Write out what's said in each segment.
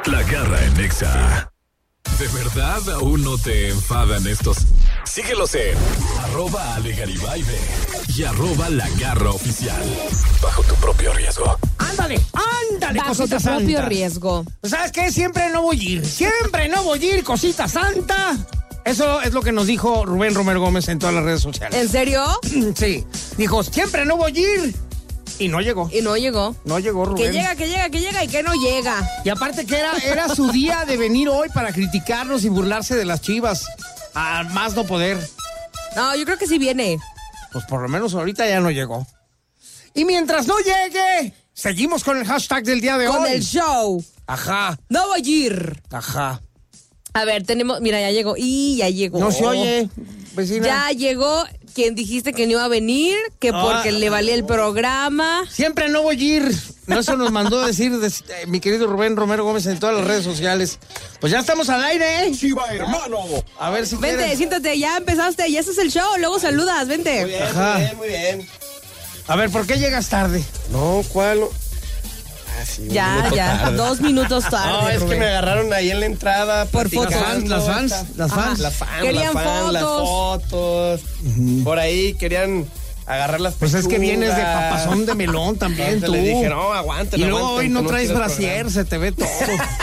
La Garra en Nexa. ¿De verdad aún no te enfadan estos? Síguelos en @AleGaribay y @La Garra Oficial. Bajo tu propio riesgo. Ándale, Bajo cosita tu propio santa. riesgo. ¿Sabes qué? Siempre no voy a ir, cosita santa. Eso es lo que nos dijo Rubén Romero Gómez en todas las redes sociales. ¿En serio? Sí, dijo, siempre no voy a ir. Y no llegó. Y no llegó. No llegó Rubén. Que llega y que no llega. Y aparte que era su día de venir hoy para criticarnos y burlarse de las Chivas. A más no poder. No, yo creo que sí viene. Pues por lo menos ahorita ya no llegó. Y mientras no llegue, seguimos con el hashtag del día de hoy. Con el show. Ajá, No voy a ir. ajá. A ver, tenemos... Mira, ya llegó. Ya llegó. No se oye, vecina. Ya llegó quien dijiste que no iba a venir, que porque le valía el programa. Siempre no voy a ir. No, eso nos mandó a decir mi querido Rubén Romero Gómez en todas las redes sociales. Pues ya estamos al aire, ¿eh? Chiva, hermano. A ver si Vente, quieres. siéntate, ya empezaste, ya este es el show, luego saludas, vente. Muy bien, Ajá. muy bien. A ver, ¿por qué llegas tarde? No, ¿cuál? Ah, sí, un minuto Ya, tarde. 2 minutos tarde. No, es que Rubén. me agarraron ahí en la entrada. Por fotos. platicando. Las fans. Querían Las fotos. Por ahí querían agarrar las Pues es que vienes de pechugas. papazón de melón también, Entonces tú. le dije, no, aguanten, Y luego aguanten, hoy no tú traes quieres brasier, programa. se te ve todo.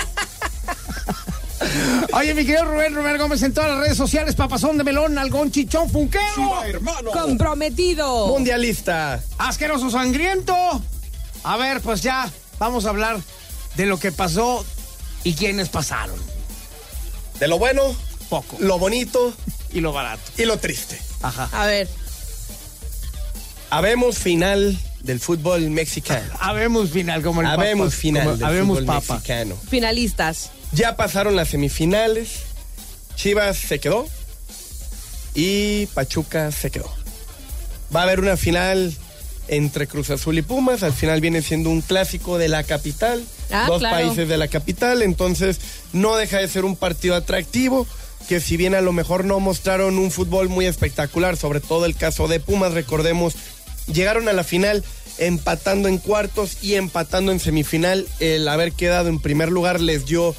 Oye, mi querido Rubén Romero Gómez en todas las redes sociales, papazón de melón, algón, chichón, funquero. Chiva, hermano. Comprometido. Mundialista. Asqueroso sangriento. A ver, pues ya, vamos a hablar de lo que pasó y quiénes pasaron. De lo bueno, Poco. lo bonito Y lo barato. y lo triste. Ajá. A ver, Habemos final del fútbol mexicano. Habemos final como el papa. Habemos final Como del habemos fútbol papa. mexicano. finalistas. Ya pasaron las semifinales. Chivas se quedó. Y Pachuca se quedó. Va a haber una final entre Cruz Azul y Pumas. Al final viene siendo un clásico de la capital. Dos claro. países de la capital. Entonces no deja de ser un partido atractivo. Que si bien a lo mejor no mostraron un fútbol muy espectacular, sobre todo el caso de Pumas, recordemos, llegaron a la final empatando en cuartos y empatando en semifinal. El haber quedado en primer lugar les dio